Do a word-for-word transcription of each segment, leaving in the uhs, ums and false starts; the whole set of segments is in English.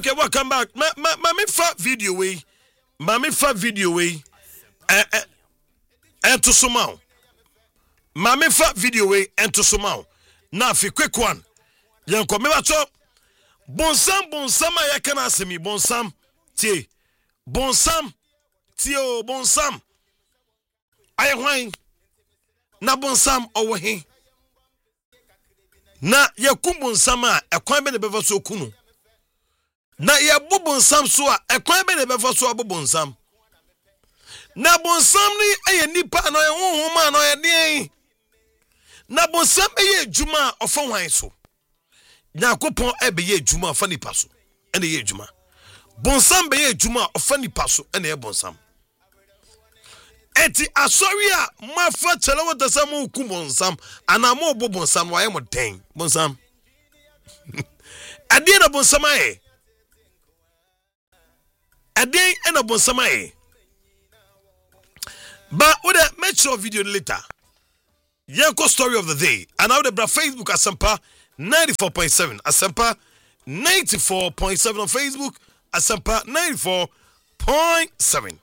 Okay, welcome back. Ma ma ma me fa video way. Ma me fa video way. Eh eh and to somehow. Ma me fa video way and to somehow. Now fi quick one. Yan ko me ba cho. Bonsam bonsam ya kana asemi bonsam tie. Bonsam tie o bonsam. Aye hwan. Na bonsam owo he. Na yakum bonsam a ekwan be ne beva so kunu. Na ya bonsam so a ekwan be ne beva so bonsam. Na bonsam ni eye nipa no ye honhom no ye den. Na bonsam eye djuma ofo hwan so. Nyakopon ebe ye djuma ofa nipa so. Ene ye djuma. Bonsam be ye djuma ofa nipa so ene ye bonsam. Eti asori a mafa chele wo tasam ku bonsam ana mo bo bonsam wa ye mo den bonsam. Ade na bonsam aye. Ade na bonsam aye. But with a make sure video later. Yanko story of the day. And now the bra Facebook Asempa ninety-four point seven. Asempa ninety-four point seven on Facebook. Asempa ninety-four point seven.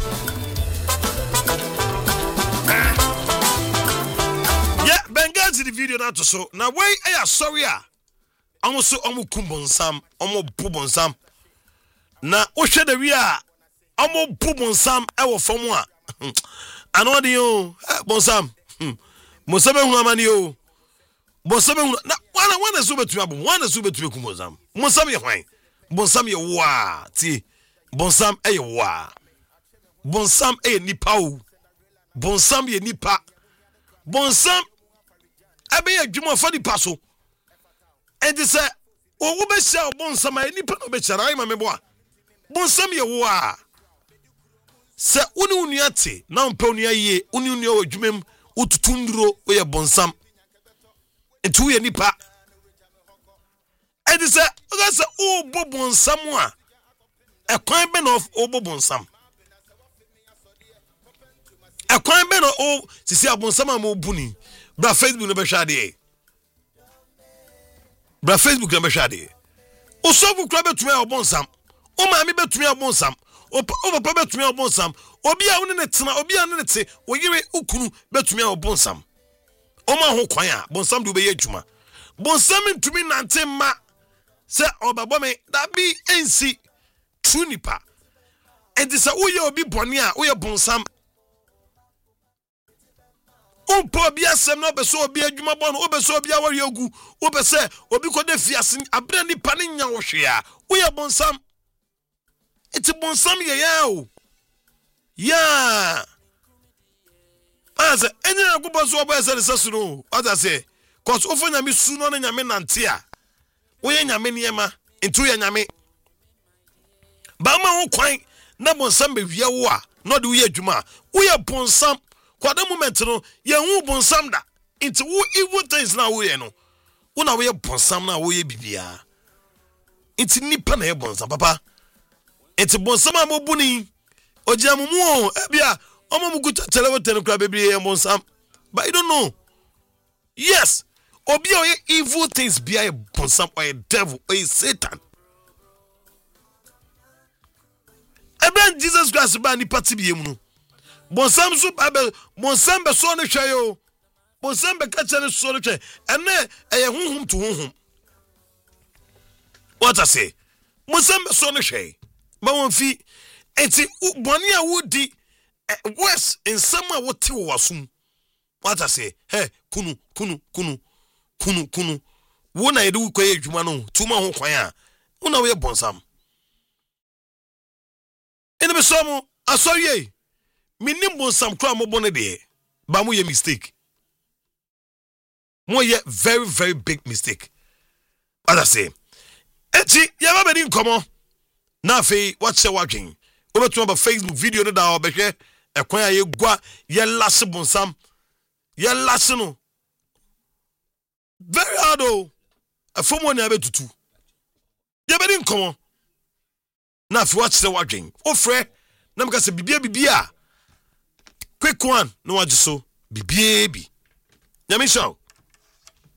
Yeah, Bengazi the video now to so. Now why are sorry? I'm so omu kumbonsam, omu bubonsam. Na oshe de wia omu bubonsam ewo fomwa. Ano di yo bonsam. Monsabe hu amani yo. Monsabe hu na wana wana so betu abo, wana so betu ku bonsam. Monsam ye hwan. Bonsam ye wa ti. Bonsam e ye wa. Bonsam e nipa o. Bonsam ye nipa. Bonsam ebe ye dwuma fa nipa so. And they say, "O wo be sha bonsam e nipa no be chara ima meboa." Bonsam ye wa. Se uni uni ate na mpa uni aye uni uni o dwumem ututunduro o ye bonsam. Etu ye nipa. And they say, "O say o bo bonsam a ekwan be no o bo bonsam." Ekwan be no o sisi abonsam am obuni. Bra Facebook no be hwa de. Bra Facebook no be hwa de. O so bu kra betumi abonsam. O ma mi betumi abonsam. O papa betumi abonsam. Obi a woni ne tena, obi a ne te, o yire ukunu betumi abonsam. O ma ho kwan a bonsam do be ye adwuma. Bonsam ntumi nante ma se obabo me da bi ensi true nipa. And this o ye obi boni a o ye bonsam. Umpo obi asem no be so obi adwuma bon, o be so obi awari ogu, o be se obi ko de fiase abra nipa ne nya wo hwe a, o ye bonsam. It's a bonsam ye ya o. Yeah. As any go boso obo ese resesu no. As I say, cause ofo nyame su no na nyame nante a. Wo ye nyame niema, ntu ye nyame. Ba ma ho kwan na bonsam be hwia wo a, no de wo ye adwuma. Wo ye bonsam. Kwa the moment no, ye hu bonsam da. Into wo evil things na wo ye no. Wo na wo ye bonsam na wo ye bibia. Into nipa na ye bonsam papa. Into bonsam amobuni. Ojamumu ebia omamukuta telewo tenukra bebre ye bonsam. But I don't know. Yes. Obi o ye evil things be a bonsam or a devil or a Satan. Eben Jesus Christ ba ni party bi emu. Bonsam so babel bonsam be so ne hwe yo. Bonsam be ka chane so ne hwe. Ene eye honhom to honhom. What I say? Bonsam be so ne hwe. Ma won fi enti boni a wodi west in some what ti wasum. What I say? Hey, kunu kunu kunu kunu kunu. Wona yedu ko ye dwuma no tuma ho kwan a. Wona we bonsam. Ene be so mo asoye. Minim bonsam kra mo bone de. Ba mo ye mistake. Mo ye very very big mistake. What I say? Eti ye ba be nkomo. Na fe what say watching. Obetu about Facebook video no da obehwe ekwan aye gua ye lase bonsam. Ye lase no. Very hard oh. Afomo na abetutu. Ye be nkomo. Na fe what say watching. Ofre na mka se bibia bibia. Quick one no wajiso bibia bi. Nyame show.